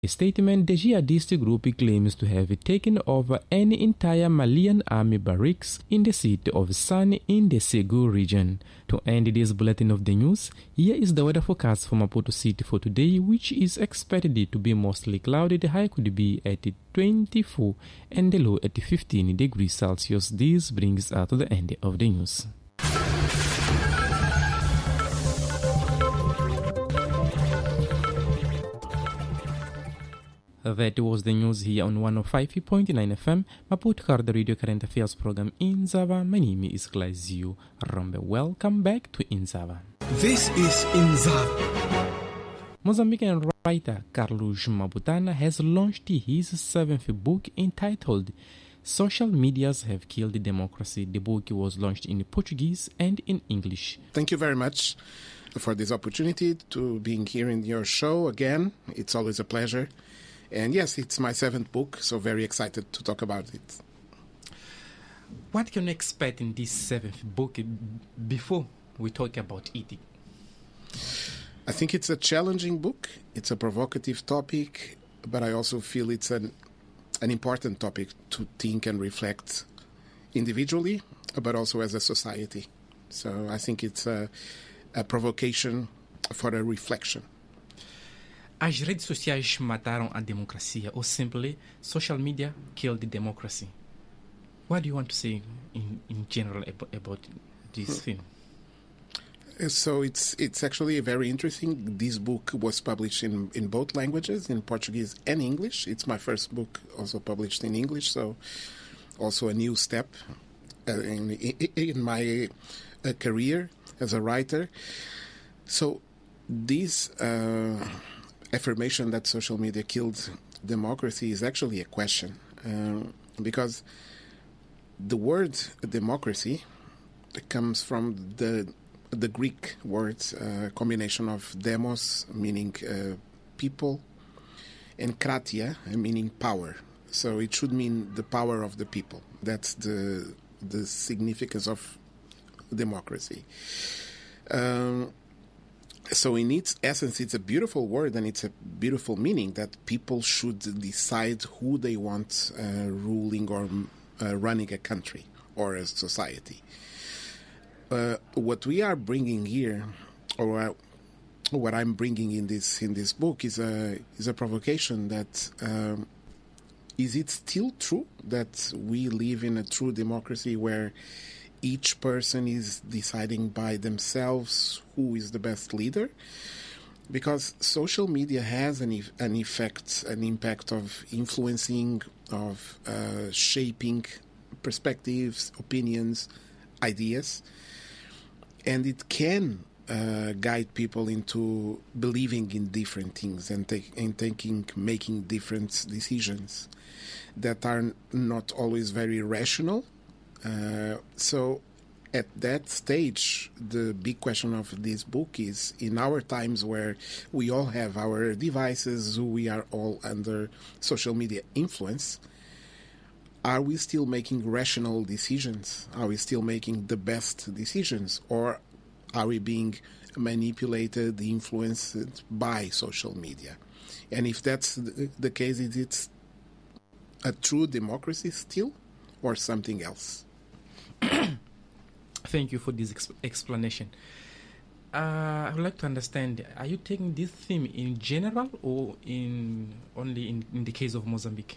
A statement, the jihadist group claims to have taken over an entire Malian army barracks in the city of Sane in the Ségou region. To end this bulletin of the news, here is the weather forecast for Maputo City for today, which is expected to be mostly cloudy. The high could be at 24 and the low at 15 degrees Celsius. This brings us to the end of the news. That was the news here on 105.9 FM, Maputo the Radio Current Affairs program in Zava. My name is Glazio Rombe. Welcome back to Inzava. This is Inzava. Mozambican writer Carlos Mabutana has launched his seventh book entitled Social Medias Have Killed Democracy. The book was launched in Portuguese and in English. Thank you very much for this opportunity to being here in your show again. It's always a pleasure. And yes, it's my seventh book, so very excited to talk about it. What can you expect in this seventh book before we talk about it? I think it's a challenging book. It's a provocative topic, but I also feel it's an important topic to think and reflect individually, but also as a society. So I think it's a provocation for a reflection. As redes sociais mataram a democracia, or simply, social media killed the democracy. What do you want to say in general about this thing? So it's actually very interesting. This book was published in both languages, in Portuguese and English. It's my first book also published in English, so also a new step in my career as a writer. So this affirmation that social media killed democracy is actually a question, because the word democracy comes from the Greek words, combination of demos, meaning people, and kratia, meaning power. So it should mean the power of the people. That's the significance of democracy. So in its essence, it's a beautiful word and it's a beautiful meaning that people should decide who they want ruling or running a country or a society. What we are bringing here, or what I'm bringing in this book, is a provocation that is it still true that we live in a true democracy where each person is deciding by themselves who is the best leader? Because social media has an impact of influencing, of shaping perspectives, opinions, ideas, and it can guide people into believing in different things and making different decisions that are not always very rational. So at that stage, the big question of this book is, in our times where we all have our devices, we are all under social media influence, are we still making rational decisions? Are we still making the best decisions? Or are we being manipulated, influenced by social media? And if that's the case, is it a true democracy still, or something else? Thank you for this explanation. I would like to understand, are you taking this theme in general or only in the case of Mozambique?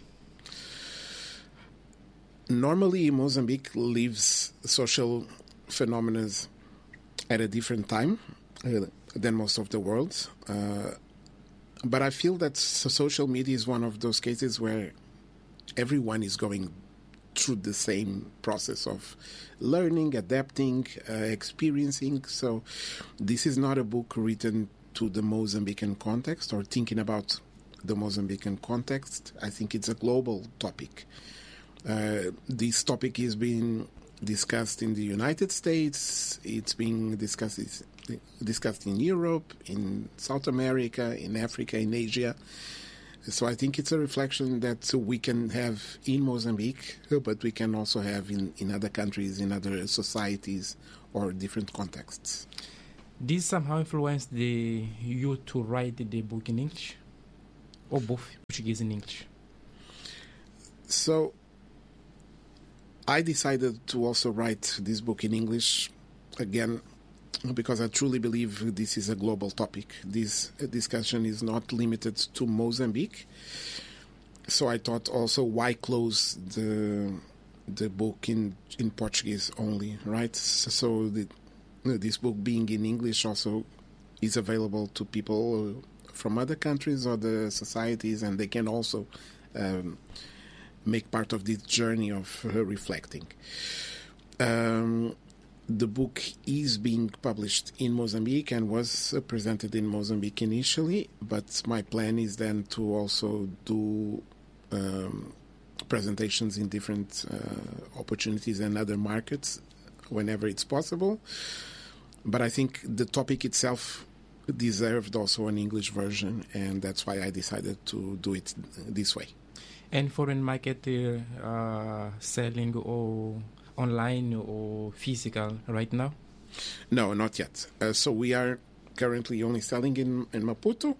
Normally, Mozambique lives social phenomena at a different time than most of the world. But I feel that social media is one of those cases where everyone is going through the same process of learning, adapting, experiencing. So this is not a book written to the Mozambican context or thinking about the Mozambican context. I think it's a global topic. This topic is being discussed in the United States. It's being discussed in Europe, in South America, in Africa, in Asia. So I think it's a reflection that we can have in Mozambique, but we can also have in other countries, in other societies, or different contexts. This somehow influenced you to write the book in English? or both Portuguese and English? So I decided to also write this book in English, again, because I truly believe this is a global topic. This discussion is not limited to Mozambique. So I thought also, why close the book in Portuguese only, right? So this book being in English also is available to people from other countries or the societies, and they can also make part of this journey of reflecting. The book is being published in Mozambique and was presented in Mozambique initially, but my plan is then to also do presentations in different opportunities and other markets whenever it's possible. But I think the topic itself deserved also an English version, and that's why I decided to do it this way. And foreign market selling or online or physical right now? No, not yet. So we are currently only selling in Maputo.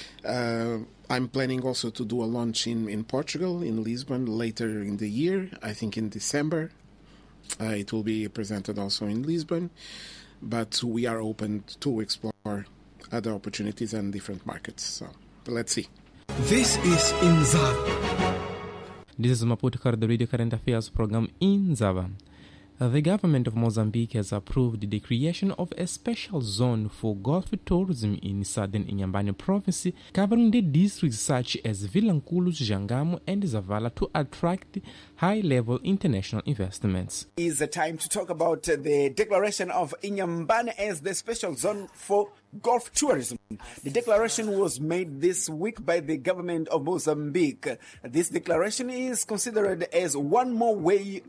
I'm planning also to do a launch in Portugal, in Lisbon, later in the year, I think in December. It will be presented also in Lisbon. But we are open to explore other opportunities and different markets. So let's see. This is Inzava. This is Maputo Current Radio Current Affairs program in Zava. The government of Mozambique has approved the creation of a special zone for golf tourism in southern Inhambane province, covering the districts such as Vilanculo, Jangamo, and Zavala to attract high-level international investments. It's a time to talk about the declaration of Inhambane as the special zone for golf tourism. The declaration was made this week by the government of Mozambique. This declaration is considered as one more way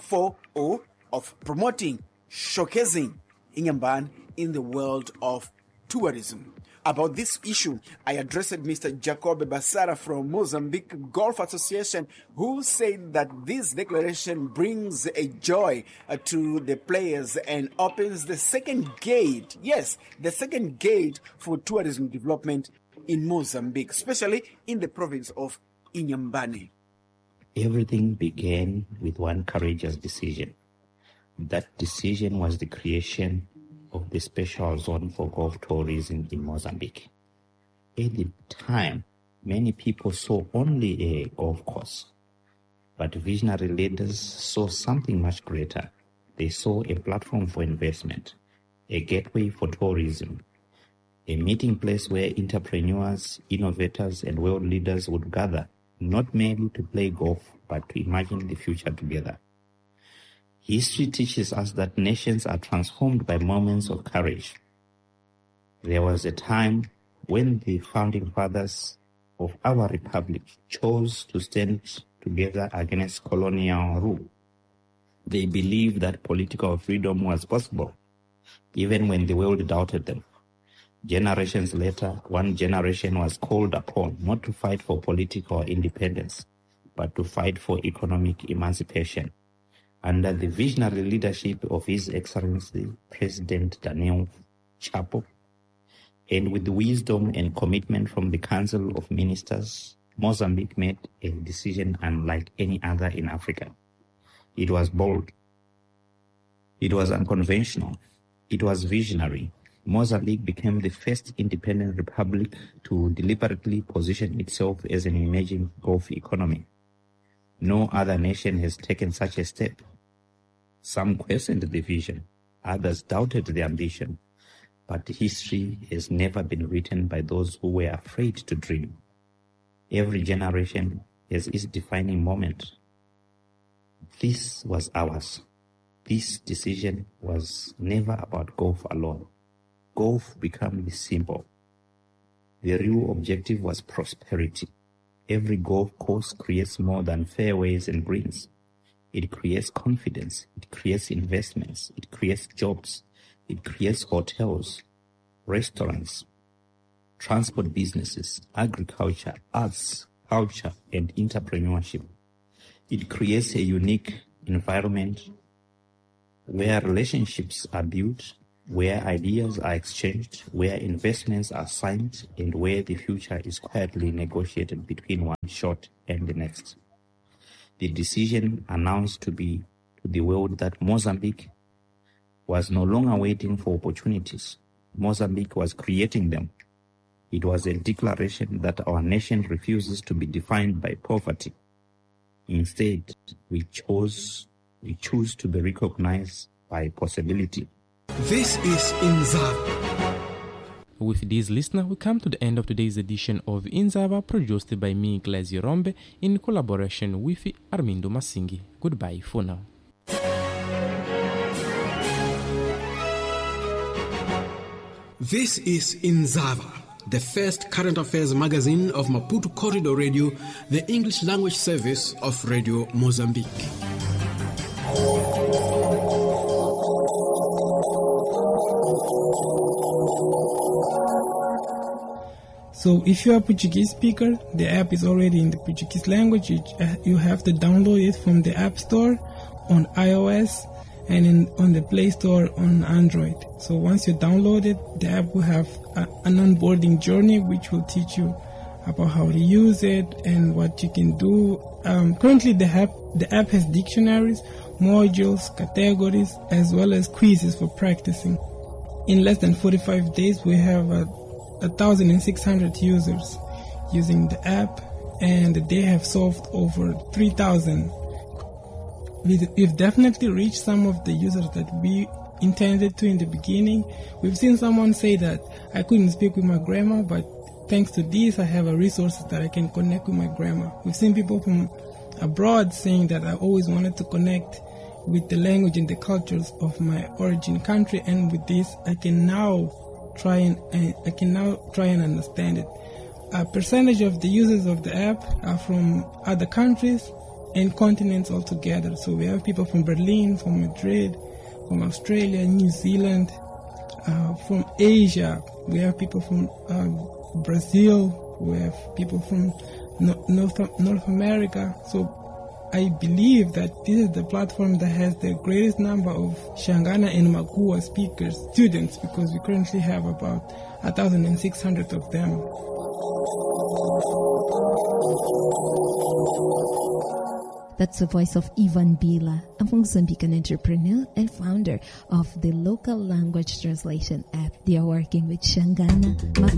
of promoting, showcasing Inhambane in the world of tourism. About this issue, I addressed Mr. Jacob Bassara from Mozambique Golf Association, who said that this declaration brings a joy to the players and opens the second gate, the second gate for tourism development in Mozambique, especially in the province of Inhambane. Everything began with one courageous decision. That decision was the creation of the special zone for golf tourism in Mozambique. At the time, many people saw only a golf course, but visionary leaders saw something much greater. They saw a platform for investment, a gateway for tourism, a meeting place where entrepreneurs, innovators, and world leaders would gather, not merely to play golf, but to imagine the future together. History teaches us that nations are transformed by moments of courage. There was a time when the founding fathers of our republic chose to stand together against colonial rule. They believed that political freedom was possible, even when the world doubted them. Generations later, one generation was called upon not to fight for political independence, but to fight for economic emancipation, under the visionary leadership of His Excellency President Daniel Chapo, and with the wisdom and commitment from the Council of Ministers, Mozambique made a decision unlike any other in Africa. It was bold. It was unconventional. It was visionary. Mozambique became the first independent republic to deliberately position itself as an emerging golf economy. No other nation has taken such a step. Some questioned the vision, others doubted the ambition, but history has never been written by those who were afraid to dream. Every generation has its defining moment. This was ours. This decision was never about golf alone. Golf became the symbol. The real objective was prosperity. Every golf course creates more than fairways and greens. It creates confidence. It creates investments. It creates jobs. It creates hotels, restaurants, transport businesses, agriculture, arts, culture, and entrepreneurship. It creates a unique environment where relationships are built, where ideas are exchanged, where investments are signed, and where the future is quietly negotiated between one shot and the next. The decision announced to the world that Mozambique was no longer waiting for opportunities. Mozambique was creating them. It was a declaration that our nation refuses to be defined by poverty. Instead, we choose to be recognized by possibility. This is Inzava. With this, listener, we come to the end of today's edition of Inzava, produced by me, Glazio Rombe, in collaboration with Armindo Masingi. Goodbye for now. This is Inzava, the first current affairs magazine of Maputo Corridor Radio, the English language service of Radio Mozambique. So if you are a Portuguese speaker, the app is already in the Portuguese language. You have to download it from the App Store on iOS and on the Play Store on Android. So once you download it, the app will have an onboarding journey which will teach you about how to use it and what you can do. Currently, the app has dictionaries, modules, categories, as well as quizzes for practicing. In less than 45 days, we have 1,600 users using the app, and they have solved over 3,000. We've definitely reached some of the users that we intended to in the beginning. We've seen someone say that I couldn't speak with my grandma, but thanks to this, I have a resource that I can connect with my grandma. We've seen people from abroad saying that I always wanted to connect with the language and the cultures of my origin country, and with this, I can now try and understand it. A percentage of the users of the app are from other countries and continents altogether. So we have people from Berlin, from Madrid, from Australia, New Zealand, from Asia. We have people from Brazil. We have people from North America. So I believe that this is the platform that has the greatest number of Shangana and Makua speakers, students, because we currently have about 1,600 of them. That's the voice of Ivan Bila, a Mozambican entrepreneur and founder of the local language translation app. They are working with Shangana,